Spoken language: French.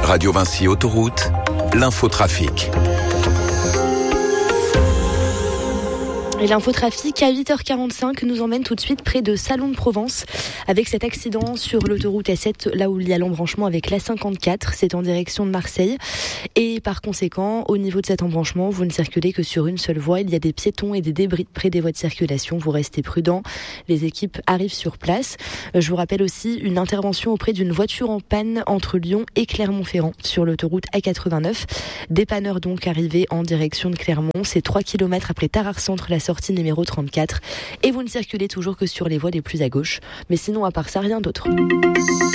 Radio Vinci Autoroute, l'infotrafic. Et l'infotrafic à 8h45 nous emmène tout de suite près de Salon de Provence avec cet accident sur l'autoroute A7, là où il y a l'embranchement avec l'A54, c'est en direction de Marseille. Et par conséquent, au niveau de cet embranchement, vous ne circulez que sur une seule voie. Il y a des piétons et des débris près des voies de circulation. Vous restez prudents. Les équipes arrivent sur place. Je vous rappelle aussi une intervention auprès d'une voiture en panne entre Lyon et Clermont-Ferrand sur l'autoroute A89. Dépanneur donc arrivé en direction de Clermont. C'est 3 km après Tarare-Centre, la sortie numéro 34. Et vous ne circulez toujours que sur les voies les plus à gauche. Mais sinon, à part ça, rien d'autre.